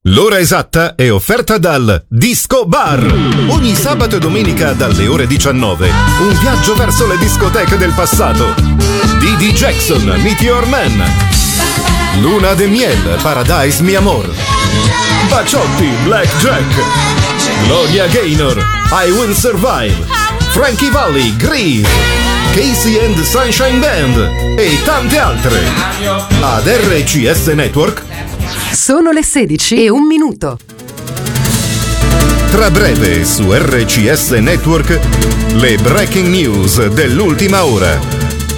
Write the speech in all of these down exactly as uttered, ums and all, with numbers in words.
L'ora esatta è offerta dal Disco Bar. Ogni sabato e domenica dalle ore diciannove, un viaggio verso le discoteche del passato. D D Jackson, Meteor Man. Luna de Miel, Paradise Mi Amor. Baciotti, Black Jack. Gloria Gaynor, I Will Survive. Frankie Valli, Grease. Casey and the Sunshine Band e tante altre. Ad R C S Network sono le sedici e un minuto. Tra breve su R C S Network le breaking news dell'ultima ora.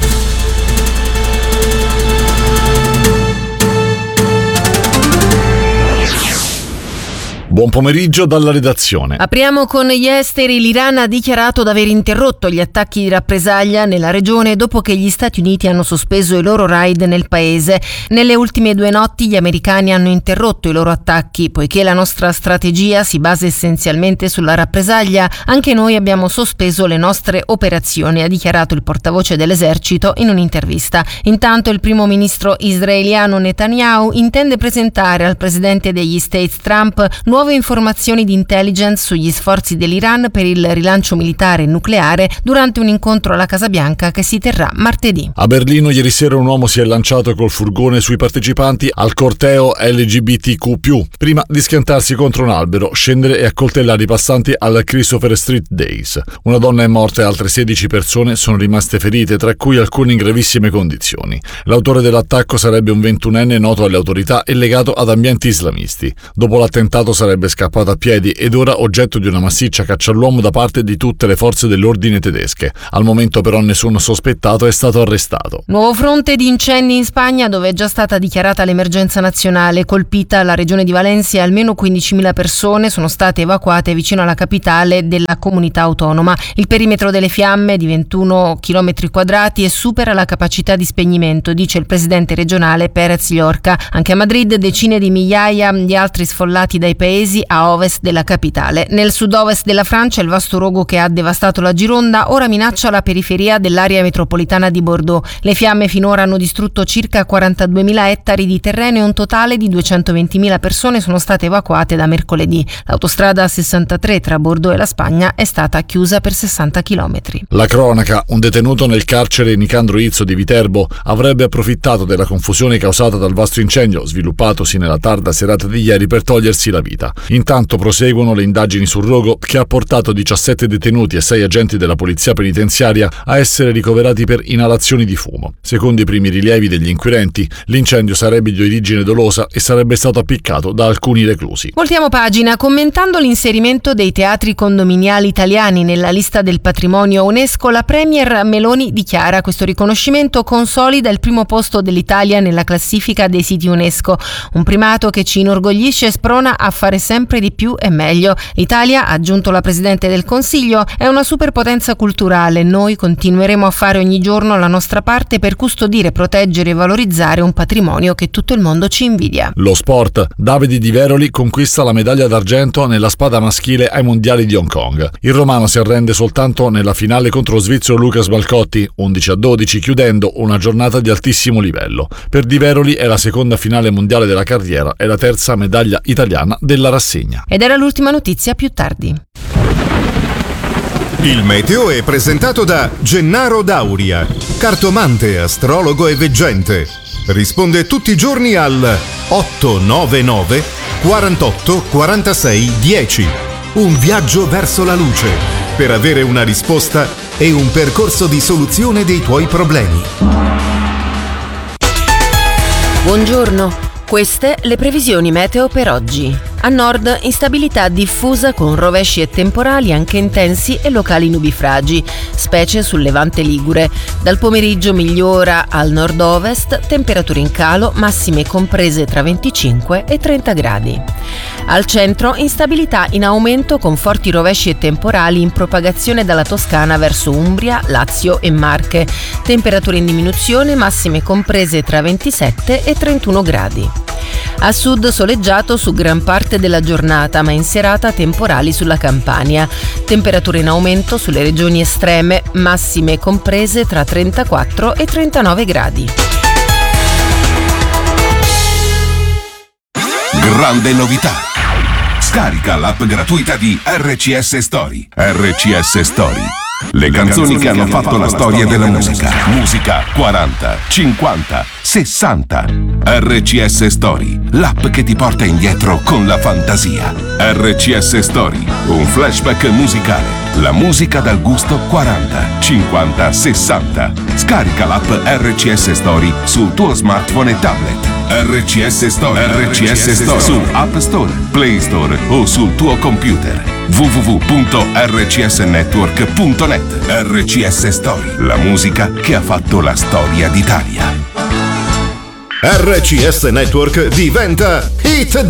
Buon pomeriggio dalla redazione. Apriamo con gli esteri. L'Iran ha dichiarato di aver interrotto gli attacchi di rappresaglia nella regione dopo che gli Stati Uniti hanno sospeso i loro raid nel paese. Nelle ultime due notti gli americani hanno interrotto i loro attacchi. Poiché la nostra strategia si basa essenzialmente sulla rappresaglia, anche noi abbiamo sospeso le nostre operazioni, ha dichiarato il portavoce dell'esercito in un'intervista. Intanto il primo ministro israeliano Netanyahu intende presentare al presidente degli States Trump nuove informazioni di intelligence sugli sforzi dell'Iran per il rilancio militare e nucleare durante un incontro alla Casa Bianca che si terrà martedì. A Berlino ieri sera un uomo si è lanciato col furgone sui partecipanti al corteo L G B T Q più, prima di schiantarsi contro un albero, scendere e accoltellare i passanti al Christopher Street Days. Una donna è morta e altre sedici persone sono rimaste ferite, tra cui alcune in gravissime condizioni. L'autore dell'attacco sarebbe un ventunenne noto alle autorità e legato ad ambienti islamisti. Dopo l'attentato sarebbe scappato a piedi ed ora oggetto di una massiccia caccia all'uomo da parte di tutte le forze dell'ordine tedesche. Al momento però nessun sospettato è stato arrestato. Nuovo fronte di incendi in Spagna, dove è già stata dichiarata l'emergenza nazionale. Colpita la regione di Valencia, almeno quindicimila persone sono state evacuate vicino alla capitale della comunità autonoma. Il perimetro delle fiamme di ventuno chilometri quadrati e supera la capacità di spegnimento, dice il presidente regionale Pérez Llorca. Anche a Madrid decine di migliaia di altri sfollati dai paesi a ovest della capitale. Nel sud-ovest della Francia il vasto rogo che ha devastato la Gironda ora minaccia la periferia dell'area metropolitana di Bordeaux. Le fiamme finora hanno distrutto circa quarantaduemila ettari di terreno e un totale di duecentoventimila persone sono state evacuate da mercoledì. L'autostrada sessantatré tra Bordeaux e la Spagna è stata chiusa per sessanta chilometri. La cronaca: un detenuto nel carcere Nicandro Izzo di Viterbo avrebbe approfittato della confusione causata dal vasto incendio sviluppatosi nella tarda serata di ieri per togliersi la vita. Intanto proseguono le indagini sul rogo che ha portato diciassette detenuti e sei agenti della polizia penitenziaria a essere ricoverati per inalazioni di fumo. Secondo i primi rilievi degli inquirenti, l'incendio sarebbe di origine dolosa e sarebbe stato appiccato da alcuni reclusi. Voltiamo pagina. Commentando l'inserimento dei teatri condominiali italiani nella lista del patrimonio UNESCO, la premier Meloni dichiara: questo riconoscimento consolida il primo posto dell'Italia nella classifica dei siti UNESCO, un primato che ci inorgoglisce e sprona a fare sempre di più e meglio. L'Italia, ha aggiunto la Presidente del Consiglio, è una superpotenza culturale. Noi continueremo a fare ogni giorno la nostra parte per custodire, proteggere e valorizzare un patrimonio che tutto il mondo ci invidia. Lo sport: Davide Di Veroli conquista la medaglia d'argento nella spada maschile ai mondiali di Hong Kong. Il romano si arrende soltanto nella finale contro lo svizzero Lucas Balcotti, undici a dodici, chiudendo una giornata di altissimo livello. Per Di Veroli è la seconda finale mondiale della carriera e la terza medaglia italiana della rassegna. Ed era l'ultima notizia, più tardi. Il meteo è presentato da Gennaro Dauria, cartomante, astrologo e veggente. Risponde tutti i giorni al otto nove nove quarantotto quarantasei dieci. Un viaggio verso la luce per avere una risposta e un percorso di soluzione dei tuoi problemi. Buongiorno. Queste le previsioni meteo per oggi. A nord instabilità diffusa con rovesci e temporali anche intensi e locali nubifragi, specie sul levante ligure. Dal pomeriggio migliora al nord-ovest, temperature in calo, massime comprese tra venticinque e trenta gradi. Al centro instabilità in aumento con forti rovesci e temporali in propagazione dalla Toscana verso Umbria, Lazio e Marche. Temperature in diminuzione, massime comprese tra ventisette e trentuno gradi. A sud soleggiato su gran parte della giornata, ma in serata temporali sulla Campania. Temperature in aumento sulle regioni estreme, massime comprese tra trentaquattro e trentanove gradi. Grande novità! Scarica l'app gratuita di R C S Story. R C S Story. Le canzoni che hanno fatto la storia della musica. Musica quaranta, cinquanta, sessanta. R C S Story, l'app che ti porta indietro con la fantasia. R C S Story, un flashback musicale. La musica dal gusto quaranta, cinquanta, sessanta. Scarica l'app R C S Story sul tuo smartphone e tablet. R C S Story, R C S Story su App Store, Play Store o sul tuo computer. w w w punto r c s network punto net. R C S Story, la musica che ha fatto la storia d'Italia. R C S Network diventa Hit